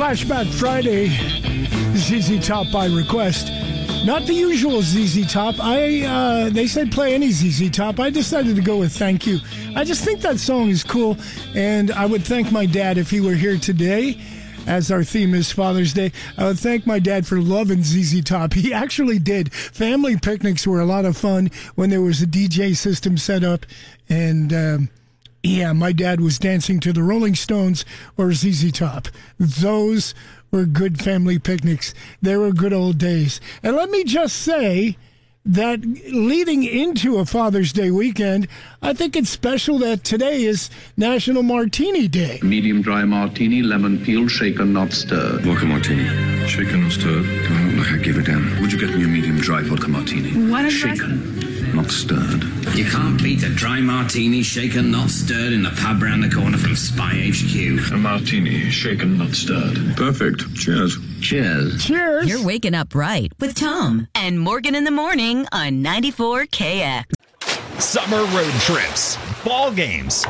Flashback Friday, ZZ Top by request. Not the usual ZZ Top. They said play any ZZ Top. I decided to go with Thank You. I just think that song is cool, and I would thank my dad if he were here today. As our theme is Father's Day, I would thank my dad for loving ZZ Top. He actually did. Family picnics were a lot of fun when there was a DJ system set up, and yeah, my dad was dancing to the Rolling Stones or ZZ Top. Those were good family picnics. They were good old days. And let me just say that leading into a Father's Day weekend, I think it's special that today is National Martini Day. Medium dry martini, lemon peel, shaken, not stirred. Vodka martini. Shaken, not stirred. Oh, look, I give a damn. Would you get me a medium dry vodka martini? What is shaken, not stirred. You can't beat a dry martini, shaken, not stirred in the pub round the corner from Spy HQ. A martini, shaken, not stirred. Perfect. Cheers. Cheers. Cheers. You're waking up right with Tom and Morgan in the morning on 94KX. Summer road trips, ball games,